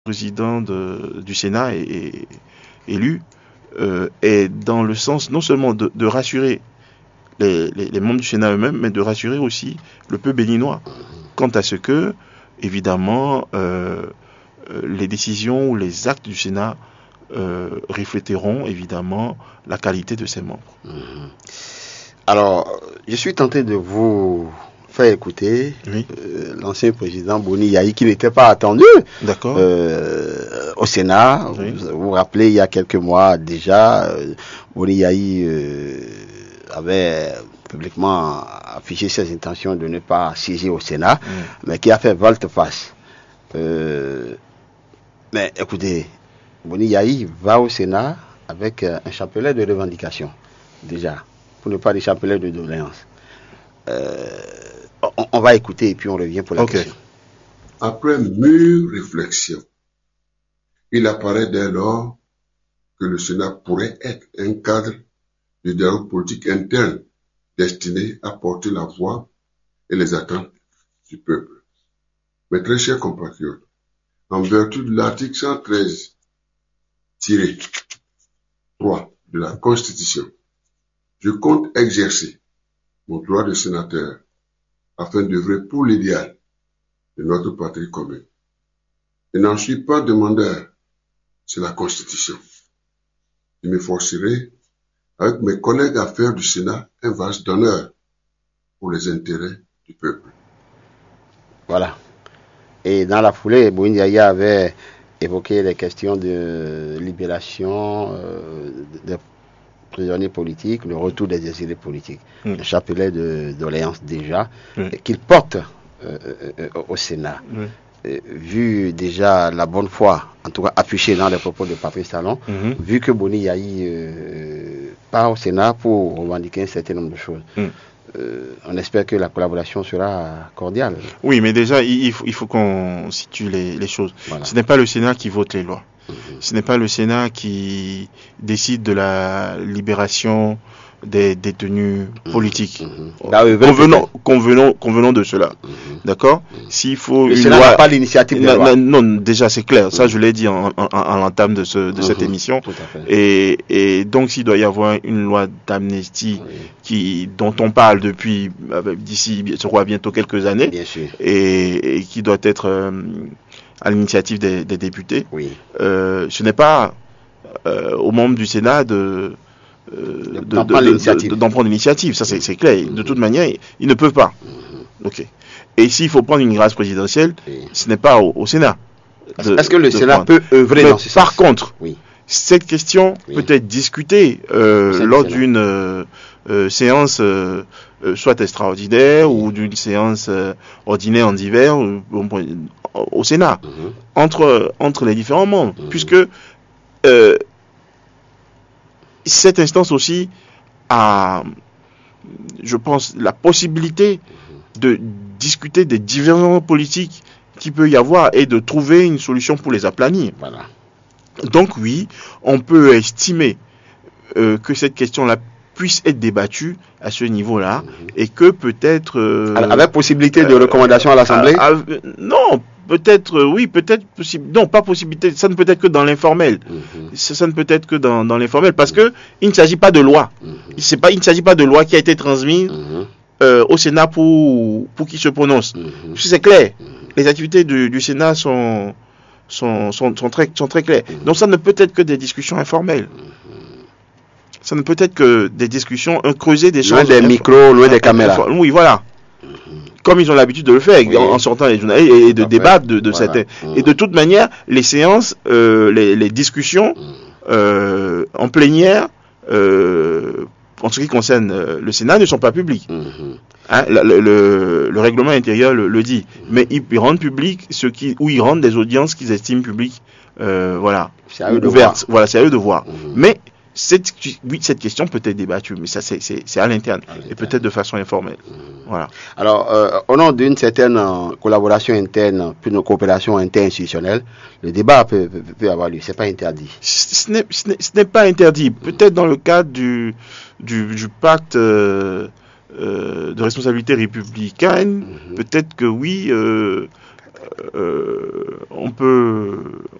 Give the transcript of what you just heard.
président du Sénat est élu est dans le sens non seulement de rassurer les membres du Sénat eux-mêmes, mais de rassurer aussi le peuple béninois quant à ce que, évidemment, les décisions ou les actes du Sénat refléteront évidemment la qualité de ses membres. Alors, je suis tenté de vous faire écouter l'ancien président Boni Yayi qui n'était pas attendu au Sénat. Oui. Vous vous rappelez, il y a quelques mois déjà, Boni Yayi avait publiquement affiché ses intentions de ne pas siéger au Sénat, mais qui a fait volte-face. Mais écoutez, Boni Yayi va au Sénat avec un chapelet de revendications, déjà, pour ne pas dire chapelet de doléances. On va écouter et puis on revient pour la question. Après mûre réflexion, il apparaît dès lors que le Sénat pourrait être un cadre de dialogue politique interne destiné à porter la voix et les attentes du peuple. Mes très chers compatriotes, en vertu de l'article 113-3 de la Constitution, je compte exercer mon droit de sénateur afin d'œuvrer pour l'idéal de notre patrie commune. Je n'en suis pas demandeur, c'est la Constitution. Je m'efforcerai, avec mes collègues à faire du Sénat un vase d'honneur pour les intérêts du peuple. Voilà. Et dans la foulée, Boni Yayi avait évoqué les questions de libération des prisonniers politiques, le retour des exilés politiques. Un chapelet de doléances déjà, qu'il porte au Sénat. Vu déjà la bonne foi, en tout cas affichée dans les propos de Patrice Talon, vu que Boni Yayi part au Sénat pour revendiquer un certain nombre de choses, on espère que la collaboration sera cordiale. Oui, mais déjà, il faut qu'on situe les choses. Voilà. Ce n'est pas le Sénat qui vote les lois. Ce n'est pas le Sénat qui décide de la libération des détenus politiques. Convenons de cela. D'accord. S'il faut le Sénat n'a pas l'initiative de loi. Non, déjà c'est clair. Ça, je l'ai dit en l'entame de cette émission. Tout à fait. Et donc, s'il doit y avoir une loi d'amnistie dont on parle depuis d'ici, je crois, bientôt quelques années, bien sûr, et qui doit être à l'initiative des députés, ce n'est pas aux membres du Sénat d'en prendre l'initiative. Ça, c'est clair. De toute manière, ils ne peuvent pas. Ok. Et s'il faut prendre une grâce présidentielle, ce n'est pas au Sénat. Est-ce que le Sénat peut œuvrer dans ce sens? Par contre, cette question peut être discutée lors d'une séance soit extraordinaire ou d'une séance ordinaire en divers au Sénat, entre les différents membres, puisque cette instance aussi a, je pense, la possibilité de discuter des divergences politiques qu'il peut y avoir et de trouver une solution pour les aplanir. Voilà. Donc oui, on peut estimer que cette question-là puisse être débattue à ce niveau-là et que peut-être... avec possibilité de recommandation à l'Assemblée? Non, peut-être, oui, peut-être possible. Non, pas possibilité. Ça ne peut être que dans l'informel. Ça ne peut être que dans l'informel parce que il ne s'agit pas de loi. Il ne s'agit pas de loi qui a été transmise au Sénat pour qu'il se prononce. C'est clair. Les activités du Sénat sont très claires. Donc ça ne peut être que des discussions informelles. Ça ne peut être que des discussions, creuser des choses. Loin des micros, loin des caméras. Oui, voilà. Comme ils ont l'habitude de le faire, en sortant les journalistes et de débattre de certains. Et de toute manière, les séances, les discussions en plénière, en ce qui concerne le Sénat, ne sont pas publiques. Hein, le règlement intérieur le dit. Mais ils rendent public où ils rendent des audiences qu'ils estiment publiques, voilà, ouvertes. Voilà, c'est à eux de voir. Mais cette question peut être débattue, mais ça c'est à l'interne et peut-être de façon informelle. Voilà. Alors, au nom d'une certaine collaboration interne, puis une coopération interinstitutionnelle, le débat peut avoir lieu. C'est pas interdit. Ce n'est pas interdit. Peut-être dans le cadre du pacte de responsabilité républicaine, peut-être que oui. on peut